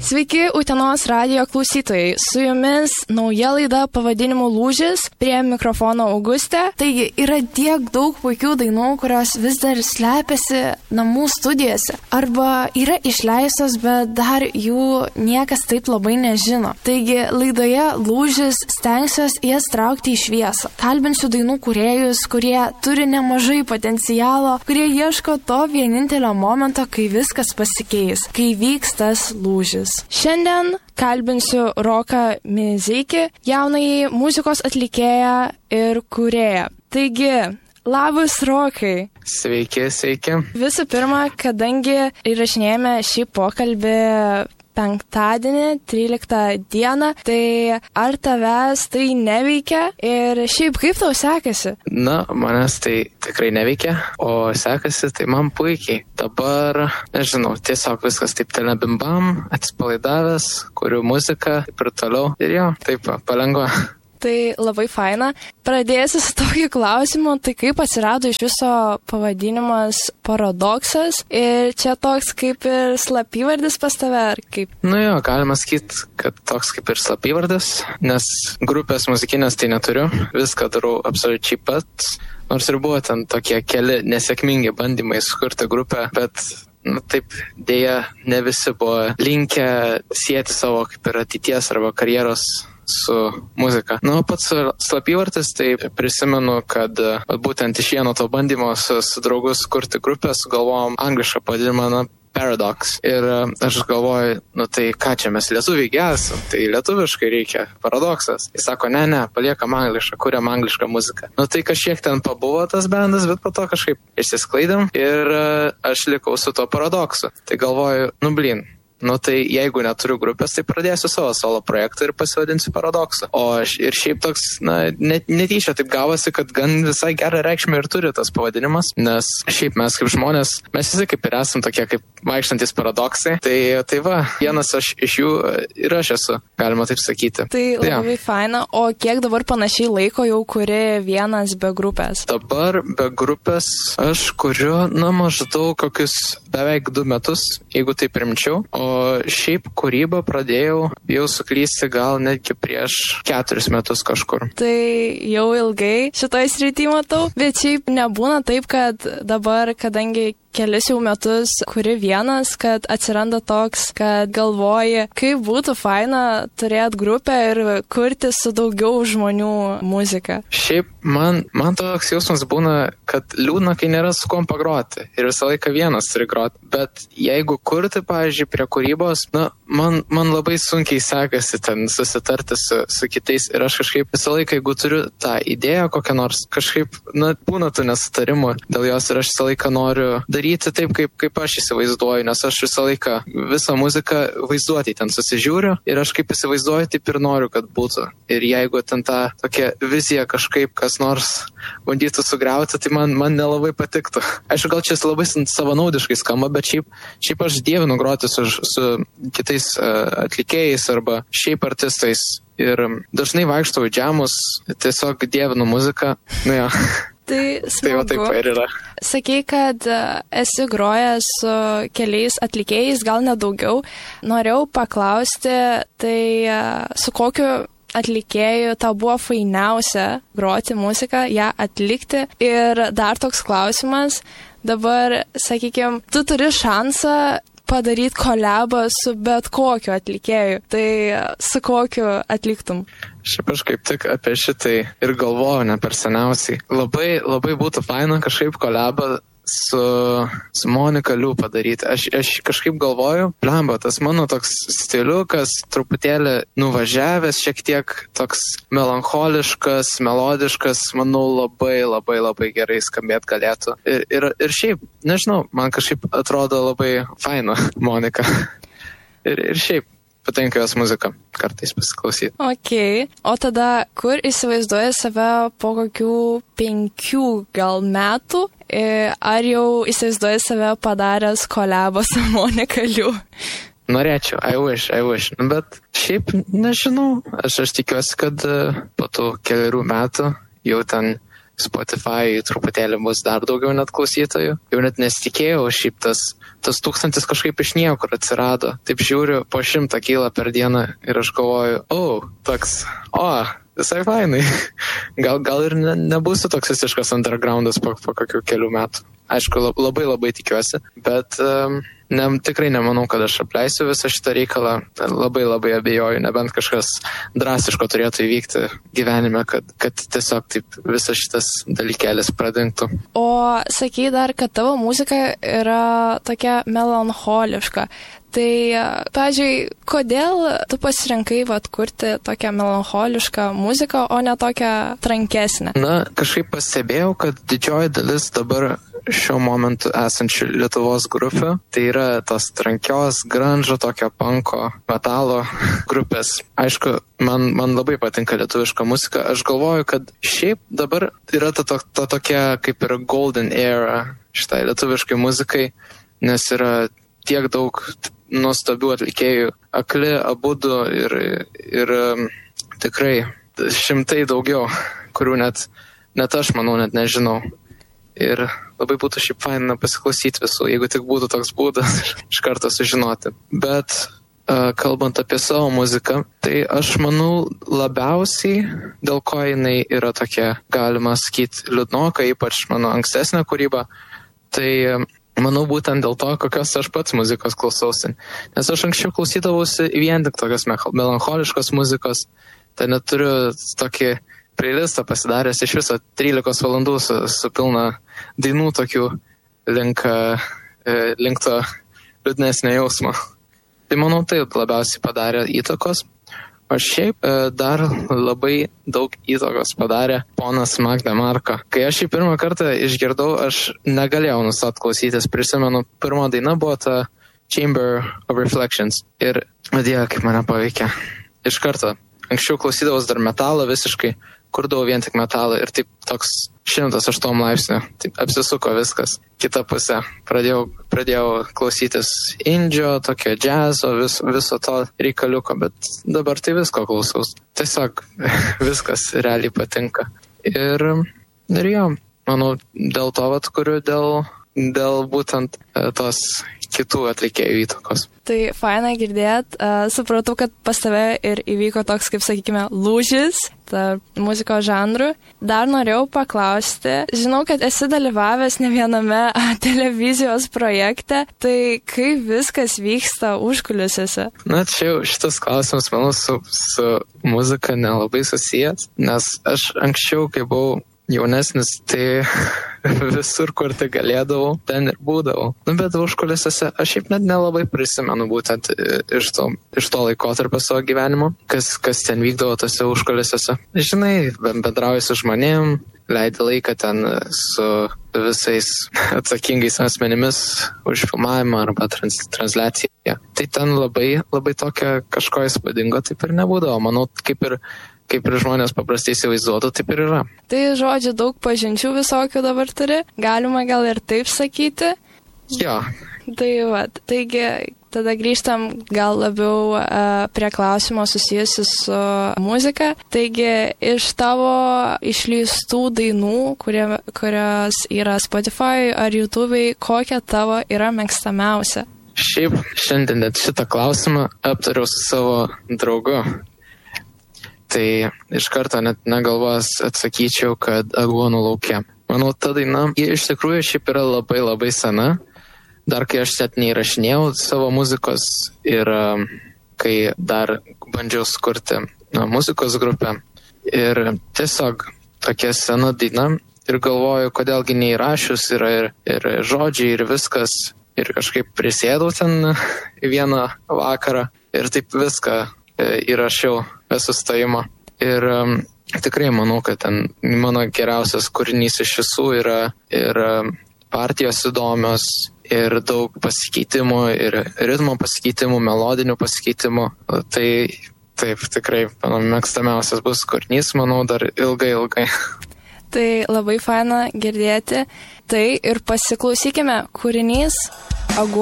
Sveiki, Utenos radijo klausytojai. Su jumis nauja laida pavadinimu Lūžis, prie mikrofono Augustė. Taigi, yra tiek daug puikių dainų, kurios vis dar slepiasi namų studijose. Arba yra išleistos, bet dar jų niekas taip labai nežino. Taigi, laidoje Lūžis stengsiuos jas traukti į šviesą. Kalbinsiu dainų kūrėjus, kurie turi nemažai potencialo, kurie ieško to vienintelio momento, kai viskas pasikeis, kai vyks tas lūžis. Šiandien kalbinsiu Roką Mizeikį, jaunąjį muzikos atlikėją ir kūrėją. Taigi, labas Rokai. Sveiki, sveiki. Visų pirma, kadangi įrašinėjame šį pokalbį penktadienį, 13 dieną, tai ar tavęs tai neveikia ir šiaip kaip tau sekasi? Na, manęs tai tikrai neveikia, o sekasi tai man puikiai. Dabar, nežinau, tiesiog viskas taip telebimbam, atsipalaidavęs, kuriu muziką ir toliau. Ir jo, taip, palengva. Tai labai faina. Pradėsiu su tokiu klausimu, tai kaip atsirado iš viso pavadinimas Paradoksas ir čia toks kaip ir slapyvardis pas tave, ar kaip? Nu jo, galima sakyti, kad toks kaip ir slapyvardis, nes grupės muzikinės tai neturiu, viską darau absoliučiai pats, nors ir buvo ten tokie keli nesėkmingi bandymai sukurti grupę, bet taip dėja ne visi buvo linkę sieti savo kaip ir ateities arba karjeros su muzika. Pats slapyvardis, tai prisimenu, kad būtent iš vieno to bandymo su draugu sukurti grupę sugalvojom anglišką pavadinimą Paradox. Ir aš galvoju, tai ką čia mes lietuviai gesam, tai lietuviškai reikia paradoksas. Jis sako, ne, paliekam anglišką, kuriam anglišką muziką. Tai kažkiek ten pabuvo tas bandas, bet po to kažkaip išsisklaidėm ir aš likau su to paradoksu. Tai galvoju, tai jeigu neturiu grupės, tai pradėsiu solo projektą ir pasivadinsiu Paradoksą. Ir šiaip toks, netyčia taip gavosi, kad gan visai gerą reikšmę ir turi tas pavadinimas, nes šiaip mes kaip žmonės, mes visi kaip ir esam tokie kaip vaikštantis paradoksai, tai va, vienas iš jų ir aš esu, galima taip sakyti. Tai labai faina, o kiek dabar panašiai laiko jau kuri vienas be grupės? Dabar be grupės aš kuriu, maždaug kokius beveik 2 metus, jeigu taip rimčiau, o šiaip kūrybą pradėjau jau suklysti gal netgi prieš 4 metus kažkur. Tai jau ilgai šitoj srity matau, bet šiaip nebūna taip, kad dabar, kadangi kelis jau metus kuri vienas, kad atsiranda toks, kad galvoji, kaip būtų faina turėti grupę ir kurti su daugiau žmonių muziką. Šiaip man toks jausmas būna, kad liūdna, kai nėra su kuom pagroti ir visą laiką vienas turi groti. Bet jeigu kurti, pavyzdžiui, prie kūrybos, man labai sunkiai sekasi ten susitarti su kitais ir aš kažkaip visą laiką, jeigu turiu tą idėją kokią nors, kažkaip, būna tų nesutarimų dėl jos ir aš visą laiką noriu daryti taip, kaip aš įsivaizduoju, nes aš visą laiką visą muziką vaizduotį ten susižiūriu ir aš kaip įsivaizduoju, taip ir noriu, kad būtų. Ir jeigu ten tą tokią viziją kažkaip kas nors bandytų sugriauti, tai man nelabai patiktų. Aišku, gal čia labai savanaudiškai skamba, bet šiaip aš dievinu groti su kitais atlikėjais arba šiaip artistais ir dažnai vaikštau į džemus, tiesiog dievinu muziką. Jo. Tai smagu. Tai va taip ir yra. Sakei, kad esi grojęs su keliais atlikėjais, gal nedaugiau. Norėjau paklausti, tai su kokiu atlikėjų tau buvo fainiausia groti muziką, ją atlikti. Ir dar toks klausimas, dabar, sakykime, tu turi šansą padaryti kolabą su bet kokiu atlikėju. Tai su kokiu atliktum? Šiaip aš kaip tik apie šitai ir galvoju ne per seniausiai. Labai, labai būtų faina kažkaip kolabą su Monika Liu padaryti. Aš kažkaip galvoju, blemba, tas mano toks stiliukas, truputėlį nuvažiavęs, šiek tiek toks melancholiškas, melodiškas, manau, labai, labai, labai gerai skambėt galėtų. Ir šiaip, nežinau, man kažkaip atrodo labai faina Monika. Ir šiaip patinka jos muzika, kartais pasiklausyti. Ok, o tada kur įsivaizduoji save po kokių 5 gal metų? Ar jau įsivaizduoji save padaręs kolabą su Monika Liu? Norėčiau, I wish. Bet šiaip nežinau, aš tikiuosi, kad po tų 4 metų jau ten Spotify truputėlį bus dar daugiau net klausytojų. Jau net nesitikėjau, šiaip tas 1000 kažkaip iš niekur atsirado. Taip žiūriu, po 100 kyla per dieną ir aš galvoju, visai fainai. Gal ir nebūsiu toks visiškas undergroundas po kokių kelių metų. Aišku, labai tikiuosi, bet tikrai nemanau, kad aš apleisiu visą šitą reikalą. Labai abejoju, nebent kažkas drastiško turėtų įvykti gyvenime, kad tiesiog taip visas šitas dalykėlis pradingtų. O sakai dar, kad tavo muzika yra tokia melancholiška. Tai, pavyzdžiui, kodėl tu pasirinkai kurti tokią melancholišką muziką, o ne tokią trankesnę? Na, kažkaip pastebėjau, kad didžioji dalis dabar šiuo momentu esančių Lietuvos grupių, tai yra tos trankios, grunžo, tokio punko, metalo grupės. Aišku, man labai patinka lietuviška muzika. Aš galvoju, kad šiaip dabar yra ta tokia kaip ir golden era šitai lietuviškai muzikai, nes yra tiek daug nuostabių atlikėjų, Akli, Abudu ir tikrai 100 daugiau, kurių net aš manau, net nežinau. Ir labai būtų šiaip faina pasiklausyti visų, jeigu tik būtų toks būdas iš karto sužinoti. Bet kalbant apie savo muziką, tai aš manau labiausiai, dėl ko jinai yra tokia, galima sakyti, liūdnoka, ypač mano ankstesnė kūryba, tai manau būtent dėl to, kokios aš pats muzikos klausausi. Nes aš anksčiau klausydavausi vien tik tokios melancholiškos muzikos, tai neturiu tokį playlistą pasidaręs iš viso 13 valandų su pilna dainų tokių link to liūdnesnio jausmo. Tai manau, tai labiausiai padarė įtakos. O šiaip dar labai daug įtakos padarė ponas Magda Marko. Kai aš jį pirmą kartą išgirdau, aš negalėjau nustot klausytis. Prisimenu, pirma daina buvo ta Chamber of Reflections. Ir, Dieve, kaip mane paveikė. Iš karto. Anksčiau klausydavau dar metalą visiškai, kurdavau vien tik metalą ir taip toks 108 laipsnių. Taip apsisuko viskas. Kita pusė. Pradėjau klausytis indžio, tokio džiazo, viso to reikaliuko, bet dabar tai visko klausaus. Tiesiog viskas realiai patinka. Ir jo, manau, dėl to kuriu dėl būtent tos kitų atlikėjų įtakos. Tai faina girdėt. Supratau, kad pas tave ir įvyko toks, kaip sakykime, lūžis tarp muzikos žanrų. Dar norėjau paklausti, žinau, kad esi dalyvavęs ne viename televizijos projekte, tai kaip viskas vyksta užkulisiuose? Na, čia šitas klausimas, manau, su muzika nelabai susijęs, nes aš anksčiau, kai buvau jaunesnis, tai visur, kur tai galėdavau, ten ir būdavau. Bet užkulisiuose aš šiaip net nelabai prisimenu būtent iš to laikotarpio savo gyvenimo, kas ten vykdavo tose užkulisiuose. Žinai, bendrauji su žmonėm, leidi laiką ten su visais atsakingais asmenimis už filmavimą arba transliaciją. Tai ten labai tokio kažko įspūdingo taip ir nebūdavo. Manau, kaip ir žmonės paprastai įsivaizduotų, taip ir yra. Tai žodžiu, daug pažinčių visokių dabar turi, galima gal ir taip sakyti? Jo. Tai taigi, tada grįžtam gal labiau prie klausimo susijusiu su muzika. Taigi, iš tavo išleistų dainų, kurios yra Spotify ar YouTube, kokia tavo yra mėgstamiausia? Šiaip šiandien net šitą klausimą aptariau su savo draugu. Tai iš karto net negalvos atsakyčiau, kad Aguonų lauke. Manau, ta daina iš tikrųjų šiaip yra labai sena. Dar kai aš net neįrašinėjau savo muzikos ir kai dar bandžiau skurti muzikos grupę. Ir tiesiog tokia sena daina ir galvoju, kodėlgi neįrašius yra ir žodžiai ir viskas. Ir kažkaip prisėdau ten vieną vakarą ir taip viską įrašiau be sustojimo. Ir tikrai manau, kad ten mano geriausias kūrinys iš visų yra ir partijos įdomios, ir daug pasikeitimų, ir ritmo pasikeitimų, melodinių pasikeitimų. Tai taip, tikrai mano mėgstamiausias bus kūrinys, manau, dar ilgai. Tai labai faina girdėti. Tai ir pasiklausykime kūrinys Aguonų.